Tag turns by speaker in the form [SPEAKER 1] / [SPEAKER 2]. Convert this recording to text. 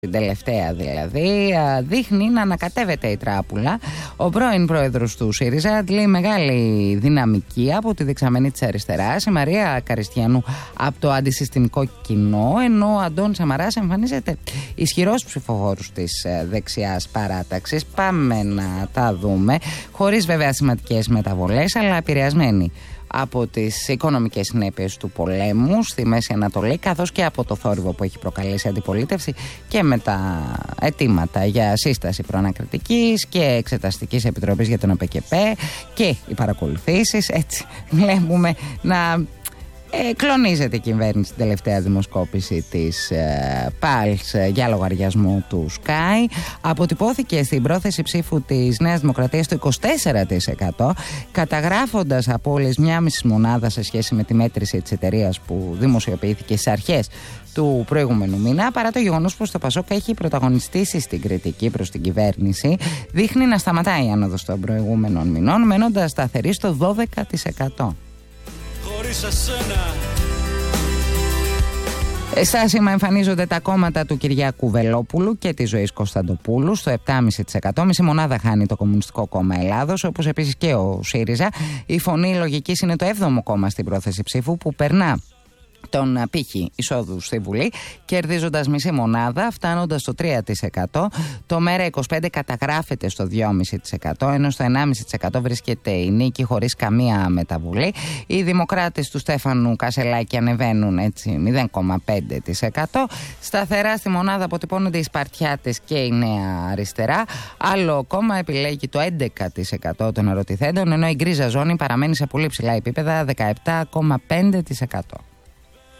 [SPEAKER 1] την τελευταία δηλαδή, δείχνει να ανακατεύεται η τράπουλα. Ο πρώην πρόεδρος του ΣΥΡΙΖΑ αντλεί μεγάλη δυναμική από τη δεξαμενή της αριστεράς, η Μαρία Καριστιανού από το αντισυστημικό κοινό, ενώ ο Αντώνης Σαμαράς εμφανίζεται ισχυρός ψηφοφόρους της δεξιάς παράταξης. Πάμε να τα δούμε, χωρίς βέβαια σημαντικές μεταβολές, αλλά επηρεασμένοι από τις οικονομικές συνέπειες του πολέμου στη Μέση Ανατολή, καθώς και από το θόρυβο που έχει προκαλέσει αντιπολίτευση και με τα αιτήματα για σύσταση προανακριτικής και εξεταστικής επιτροπής για τον ΕΠΚΕΠΕ και οι παρακολουθήσεις. Έτσι βλέπουμε να κλονίζεται η κυβέρνηση στην τελευταία δημοσκόπηση της Pulse για λογαριασμό του Sky. Αποτυπώθηκε στην πρόθεση ψήφου της Νέας Δημοκρατίας το 24%, καταγράφοντας απώλειες 1,5 μονάδα σε σχέση με τη μέτρηση της εταιρείας που δημοσιοποιήθηκε στις αρχές του προηγούμενου μήνα. Παρά το γεγονός πως το ΠΑΣΟΚ έχει πρωταγωνιστήσει στην κριτική προς την κυβέρνηση, δείχνει να σταματάει η άνοδος των προηγούμενων μηνών, μένοντας σταθερή στο 12%. Στάσιμα εμφανίζονται τα κόμματα του Κυριάκου Βελόπουλου και της Ζωής Κωνσταντοπούλου στο 7,5%. Μισή μονάδα χάνει το Κομμουνιστικό Κόμμα Ελλάδος, όπως επίσης και ο ΣΥΡΙΖΑ. Η Φωνή Λογικής είναι το 7ο κόμμα στην πρόθεση ψήφου, που περνά τον πύχη εισόδου στη Βουλή, κερδίζοντας μισή μονάδα, φτάνοντας στο 3%. Το ΜΕΡΑ25 καταγράφεται στο 2,5%, ενώ στο 1,5% βρίσκεται η Νίκη χωρίς καμία μεταβολή. Οι Δημοκράτες του Στέφανου Κασελάκη ανεβαίνουν έτσι 0,5%. Σταθερά στη μονάδα αποτυπώνονται οι Σπαρτιάτες και η Νέα Αριστερά. Άλλο κόμμα επιλέγει το 11% των ερωτηθέντων, ενώ η γκρίζα ζώνη παραμένει σε πολύ ψηλά επίπεδα, 17,5%.